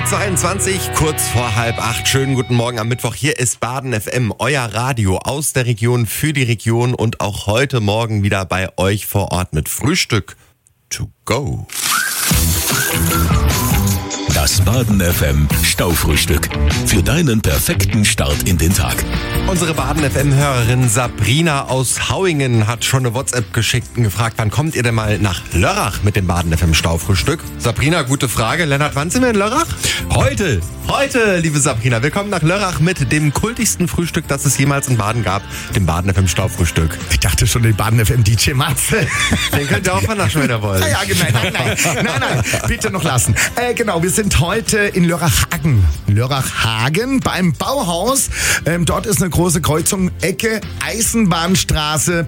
7:22 Uhr, kurz vor 7:30. Schönen guten Morgen am Mittwoch. Hier ist Baden FM, euer Radio aus der Region für die Region und auch heute Morgen wieder bei euch vor Ort mit Frühstück to go. Das Baden FM Staufrühstück. Für deinen perfekten Start in den Tag. Unsere Baden FM-Hörerin Sabrina aus Hauingen hat schon eine WhatsApp geschickt und gefragt, wann kommt ihr denn mal nach Lörrach mit dem Baden FM Staufrühstück? Sabrina, gute Frage. Lennart, wann sind wir in Lörrach? Heute, liebe Sabrina. Willkommen nach Lörrach mit dem kultigsten Frühstück, das es jemals in Baden gab, dem Baden FM Staufrühstück. Ich dachte schon, den Baden FM DJ Matze. Den könnt ihr auch vernaschen, wenn ihr wollt. Ja, genau. Nein, bitte noch lassen. Genau, wir sind heute in Lörrachhagen. Lörrachhagen beim Bauhaus. Dort ist eine große Kreuzung, Ecke Eisenbahnstraße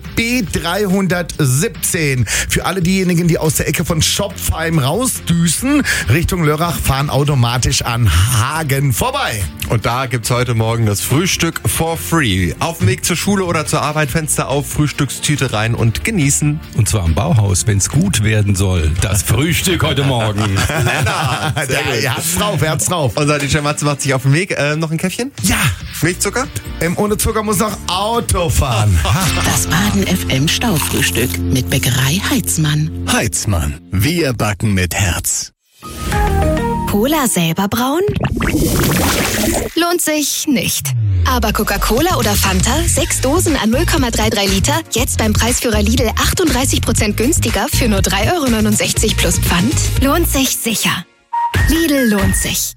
B317. Für alle diejenigen, die aus der Ecke von Schopfheim rausdüsen, Richtung Lörrach, fahren automatisch an Hagen vorbei. Und da gibt's heute Morgen das Frühstück for free. Auf dem Weg zur Schule oder zur Arbeit, Fenster auf, Frühstückstüte rein und genießen. und zwar am Bauhaus, wenn's gut werden soll. Das Frühstück heute Morgen. Lennart, sehr gut. Er hat's drauf. Unser DJ Matze macht sich auf den Weg. Noch ein Käffchen? Ja, Milchzucker? ohne Zucker muss noch Auto fahren. Das Baden FM Staufrühstück mit Bäckerei Heitzmann. Heitzmann. Wir backen mit Herz. Cola selber brauen? Lohnt sich nicht. Aber Coca-Cola oder Fanta, 6 Dosen an 0,33 Liter, jetzt beim Preisführer Lidl 38% günstiger für nur 3,69 € plus Pfand? Lohnt sich sicher. Lidl lohnt sich.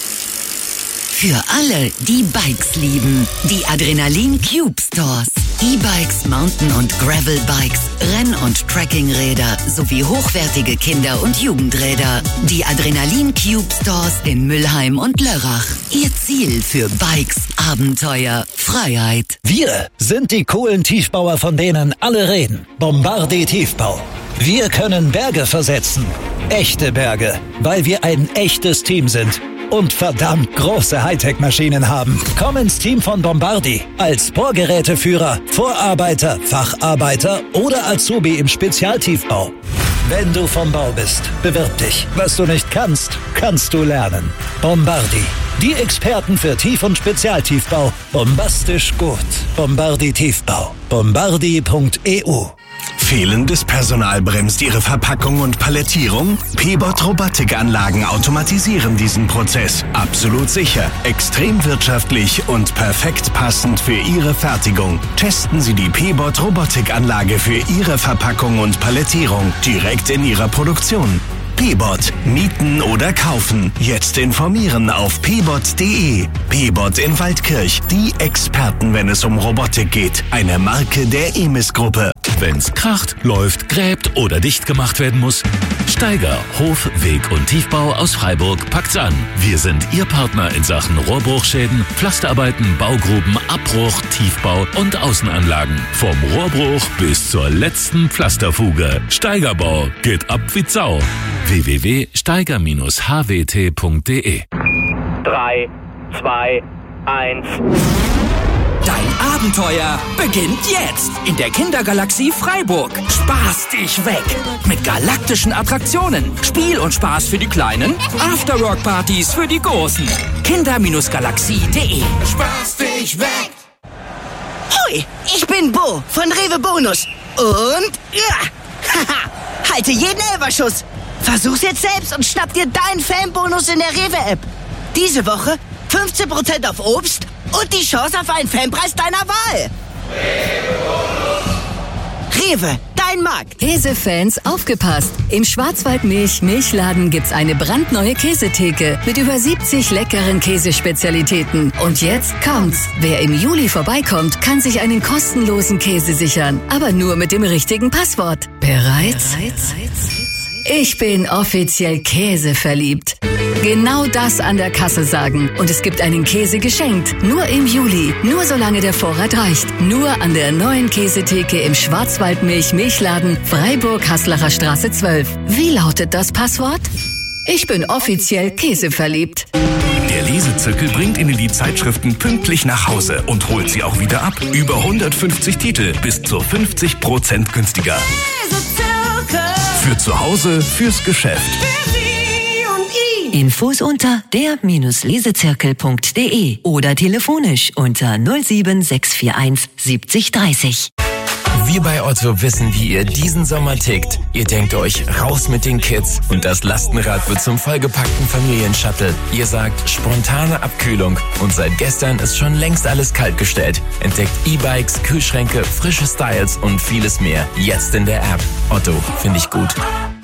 Für alle, die Bikes lieben. Die Adrenalin Cube Stores. E-Bikes, Mountain- und Gravel-Bikes, Renn- und Trekkingräder sowie hochwertige Kinder- und Jugendräder. Die Adrenalin Cube Stores in Mülheim und Lörrach. Ihr Ziel für Bikes, Abenteuer, Freiheit. Wir sind die coolen Tiefbauer, von denen alle reden. Bombardier Tiefbau. Wir können Berge versetzen. Echte Berge, weil wir ein echtes Team sind. Und verdammt große Hightech-Maschinen haben. Komm ins Team von Bombardier. Als Bohrgeräteführer, Vorarbeiter, Facharbeiter oder Azubi im Spezialtiefbau. Wenn du vom Bau bist, bewirb dich. Was du nicht kannst, kannst du lernen. Bombardier. Die Experten für Tief- und Spezialtiefbau. Bombastisch gut. Bombardier Tiefbau. Bombardier.eu. Fehlendes Personal bremst Ihre Verpackung und Palettierung? P-Bot Robotikanlagen automatisieren diesen Prozess. Absolut sicher, extrem wirtschaftlich und perfekt passend für Ihre Fertigung. Testen Sie die P-Bot Robotikanlage für Ihre Verpackung und Palettierung direkt in Ihrer Produktion. P-Bot. Mieten oder kaufen. Jetzt informieren auf pbot.de. P-Bot in Waldkirch. Die Experten, wenn es um Robotik geht. Eine Marke der EMIS-Gruppe. Wenn's kracht, läuft, gräbt oder dicht gemacht werden muss, Steiger, Hof, Weg und Tiefbau aus Freiburg packt's an. Wir sind Ihr Partner in Sachen Rohrbruchschäden, Pflasterarbeiten, Baugruben, Abbruch, Tiefbau und Außenanlagen. Vom Rohrbruch bis zur letzten Pflasterfuge. Steigerbau geht ab wie Sau. www.steiger-hwt.de 3, 2, 1. Dein Abenteuer beginnt jetzt in der Kindergalaxie Freiburg. Spaß dich weg mit galaktischen Attraktionen, Spiel und Spaß für die Kleinen, Afterwork-Partys für die Großen. Kinder-galaxie.de. Spaß dich weg! Hoi, ich bin Bo von Rewe Bonus. Und haha, halte jeden Elferschuss. Versuch's jetzt selbst und schnapp dir deinen Fanbonus in der Rewe-App. Diese Woche 15% auf Obst und die Chance auf einen Fanpreis deiner Wahl. Rewe, dein Markt. Käsefans, aufgepasst! Im Schwarzwaldmilch-Milchladen gibt's eine brandneue Käsetheke mit über 70 leckeren Käsespezialitäten. Und jetzt kommt's! Wer im Juli vorbeikommt, kann sich einen kostenlosen Käse sichern. Aber nur mit dem richtigen Passwort. Bereit? Ich bin offiziell käseverliebt. Genau das an der Kasse sagen. Und es gibt einen Käse geschenkt. Nur im Juli. Nur solange der Vorrat reicht. Nur an der neuen Käsetheke im Schwarzwaldmilch-Milchladen Freiburg-Haslacher Straße 12. Wie lautet das Passwort? Ich bin offiziell käseverliebt. Der Lesezirkel bringt Ihnen die Zeitschriften pünktlich nach Hause und holt sie auch wieder ab. Über 150 Titel bis zu 50% günstiger. Für zu Hause, fürs Geschäft. Infos unter der-lesezirkel.de oder telefonisch unter 07641 70 30. Wir bei Otto wissen, wie ihr diesen Sommer tickt. Ihr denkt euch, raus mit den Kids und das Lastenrad wird zum vollgepackten Familienshuttle. Ihr sagt, spontane Abkühlung und seit gestern ist schon längst alles kaltgestellt. Entdeckt E-Bikes, Kühlschränke, frische Styles und vieles mehr. Jetzt in der App. Otto, finde ich gut.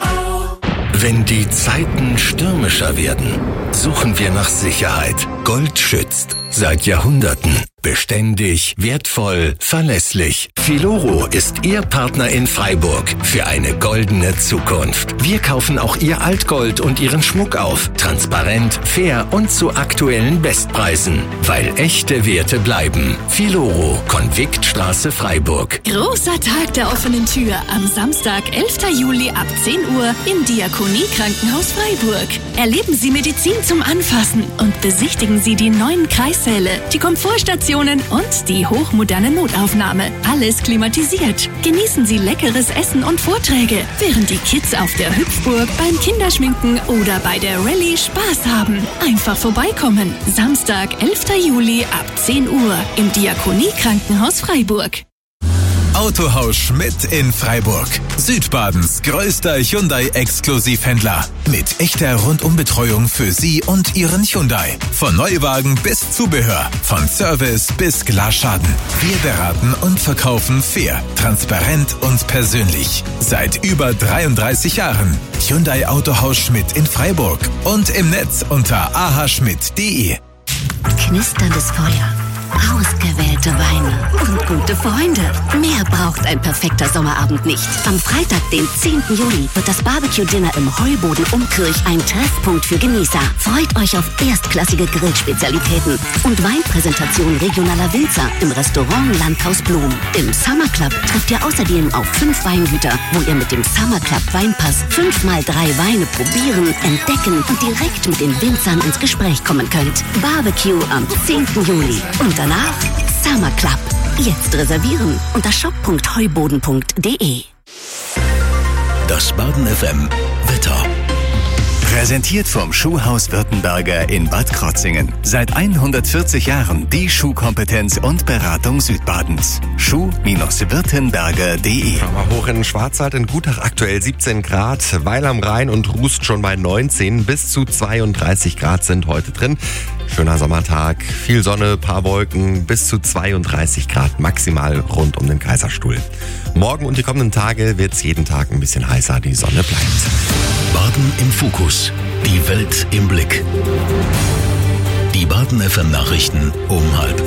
Wenn die Zeiten stürmischer werden, suchen wir nach Sicherheit. Gold schützt. Seit Jahrhunderten. Beständig, wertvoll, verlässlich. Filoro ist Ihr Partner in Freiburg für eine goldene Zukunft. Wir kaufen auch Ihr Altgold und Ihren Schmuck auf. Transparent, fair und zu aktuellen Bestpreisen. Weil echte Werte bleiben. Filoro, Konviktstraße, Freiburg. Großer Tag der offenen Tür am Samstag, 11. Juli ab 10 Uhr im Diakonie-Krankenhaus Freiburg. Erleben Sie Medizin zum Anfassen und besichtigen Sie die neuen Kreissäle, die Komfortstationen und die hochmoderne Notaufnahme. Alles klimatisiert. Genießen Sie leckeres Essen und Vorträge, während die Kids auf der Hüpfburg, beim Kinderschminken oder bei der Rallye Spaß haben. Einfach vorbeikommen. Samstag, 11. Juli ab 10 Uhr im Diakonie-Krankenhaus Freiburg. Autohaus Schmidt in Freiburg. Südbadens größter Hyundai-Exklusivhändler. Mit echter Rundumbetreuung für Sie und Ihren Hyundai. Von Neuwagen bis Zubehör. Von Service bis Glasschaden. Wir beraten und verkaufen fair, transparent und persönlich. Seit über 33 Jahren. Hyundai Autohaus Schmidt in Freiburg. Und im Netz unter ahschmidt.de. Knisterndes Feuer. Ausgewählte Weine und gute Freunde. Mehr braucht ein perfekter Sommerabend nicht. Am Freitag, den 10. Juli, wird das Barbecue-Dinner im Heuboden Umkirch ein Treffpunkt für Genießer. Freut euch auf erstklassige Grillspezialitäten und Weinpräsentation regionaler Winzer im Restaurant Landhaus Blum. Im Summer Club trifft ihr außerdem auf 5 Weingüter, wo ihr mit dem Summer Club Weinpass 5x3 Weine probieren, entdecken und direkt mit den Winzern ins Gespräch kommen könnt. Barbecue am 10. Juli. Und danach Summer Club. Jetzt reservieren unter shop.heuboden.de. Das Baden FM Wetter. Präsentiert vom Schuhhaus Württemberger in Bad Krotzingen. Seit 140 Jahren die Schuhkompetenz und Beratung Südbadens. Schuh-württemberger.de. Schauen wir hoch in den Schwarzwald. In Gutach aktuell 17 Grad, Weil am Rhein und Rust schon bei 19. Bis zu 32 Grad sind heute drin. Schöner Sommertag, viel Sonne, paar Wolken, bis zu 32 Grad maximal rund um den Kaiserstuhl. Morgen und die kommenden Tage wird es jeden Tag ein bisschen heißer, die Sonne bleibt. Baden im Fokus. Die Welt im Blick. Die Baden FM Nachrichten um 12:30.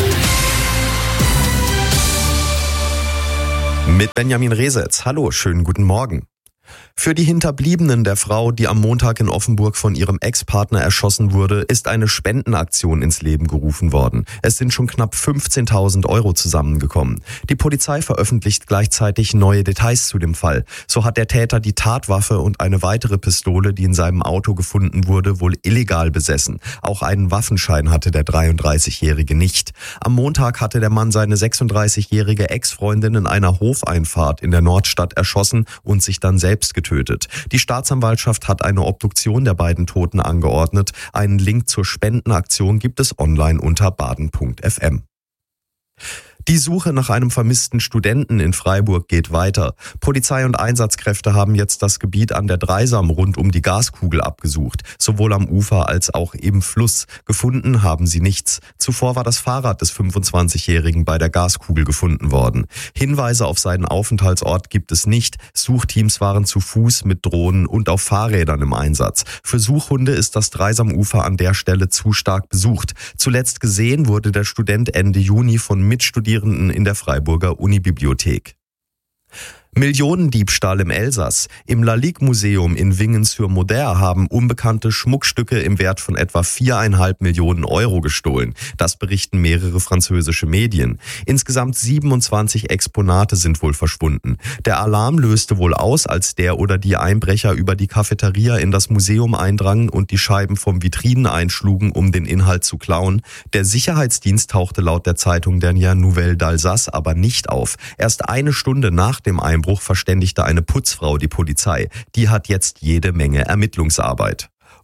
Mit Benjamin Resetz. Hallo, schönen guten Morgen. Für die Hinterbliebenen der Frau, die am Montag in Offenburg von ihrem Ex-Partner erschossen wurde, ist eine Spendenaktion ins Leben gerufen worden. Es sind schon knapp 15.000 € zusammengekommen. Die Polizei veröffentlicht gleichzeitig neue Details zu dem Fall. So hat der Täter die Tatwaffe und eine weitere Pistole, die in seinem Auto gefunden wurde, wohl illegal besessen. Auch einen Waffenschein hatte der 33-Jährige nicht. Am Montag hatte der Mann seine 36-jährige Ex-Freundin in einer Hofeinfahrt in der Nordstadt erschossen und sich dann selbst getötet. Die Staatsanwaltschaft hat eine Obduktion der beiden Toten angeordnet. Einen Link zur Spendenaktion gibt es online unter baden.fm. Die Suche nach einem vermissten Studenten in Freiburg geht weiter. Polizei und Einsatzkräfte haben jetzt das Gebiet an der Dreisam rund um die Gaskugel abgesucht, sowohl am Ufer als auch im Fluss. Gefunden haben sie nichts. Zuvor war das Fahrrad des 25-Jährigen bei der Gaskugel gefunden worden. Hinweise auf seinen Aufenthaltsort gibt es nicht. Suchteams waren zu Fuß, mit Drohnen und auf Fahrrädern im Einsatz. Für Suchhunde ist das Dreisamufer an der Stelle zu stark besucht. Zuletzt gesehen wurde der Student Ende Juni von Mitstudierenden in der Freiburger Unibibliothek. Millionendiebstahl im Elsass. Im Lalique-Museum in Wingen-sur-Moder haben Unbekannte Schmuckstücke im Wert von etwa 4,5 Millionen € gestohlen. Das berichten mehrere französische Medien. Insgesamt 27 Exponate sind wohl verschwunden. Der Alarm löste wohl aus, als der oder die Einbrecher über die Cafeteria in das Museum eindrangen und die Scheiben vom Vitrinen einschlugen, um den Inhalt zu klauen. Der Sicherheitsdienst tauchte laut der Zeitung Dernière Nouvelle d'Alsace aber nicht auf. Erst eine Stunde nach dem Einbruch verständigte eine Putzfrau die Polizei. Die hat jetzt jede Menge Ermittlungsarbeit.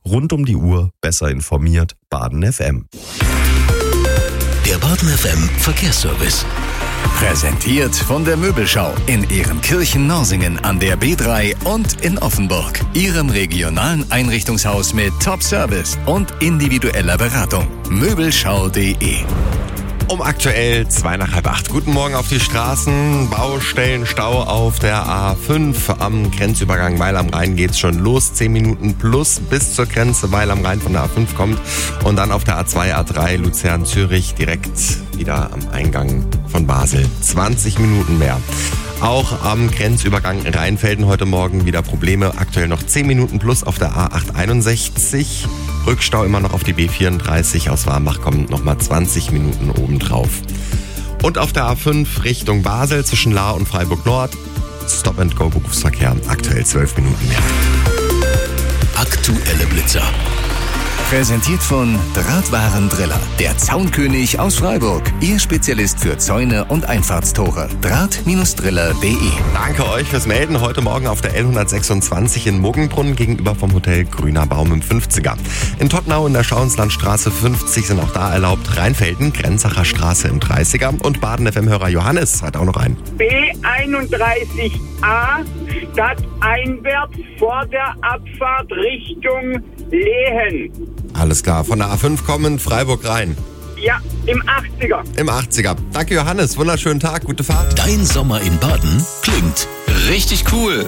Rund um die Uhr, besser informiert, Baden FM. Der Baden FM Verkehrsservice. Präsentiert von der Möbelschau in Ehrenkirchen-Norsingen an der B3 und in Offenburg. Ihrem regionalen Einrichtungshaus mit Top-Service und individueller Beratung. Möbelschau.de. Um aktuell 7:45. Guten Morgen auf die Straßen. Baustellen, Stau auf der A5 am Grenzübergang Weil am Rhein geht's schon los. 10 Minuten plus bis zur Grenze Weil am Rhein von der A5 kommt. Und dann auf der A2, A3 Luzern-Zürich direkt wieder am Eingang von Basel. 20 Minuten mehr. Auch am Grenzübergang Rheinfelden heute Morgen wieder Probleme. Aktuell noch 10 Minuten plus auf der A861. Rückstau immer noch auf die B34. Aus Warmbach kommen nochmal 20 Minuten obendrauf. Und auf der A5 Richtung Basel zwischen Lahr und Freiburg Nord. Stop-and-Go-Berufsverkehr. Aktuell 12 Minuten mehr. Aktuelle Blitzer. Präsentiert von Drahtwarendriller, der Zaunkönig aus Freiburg. Ihr Spezialist für Zäune und Einfahrtstore. Draht-driller.de. Danke euch fürs Melden. Heute Morgen auf der L126 in Muggenbrunn gegenüber vom Hotel Grüner Baum im 50er. In Tottenau in der Schauenslandstraße 50 sind auch da erlaubt. Rheinfelden, Grenzacher Straße im 30er. Und Baden-FM-Hörer Johannes hat auch noch einen. B31A stadteinwärts vor der Abfahrt Richtung Lehen. Alles klar, von der A5 kommen Freiburg rein. Ja, im 80er. Im 80er. Danke Johannes, wunderschönen Tag, gute Fahrt. Dein Sommer in Baden klingt richtig cool.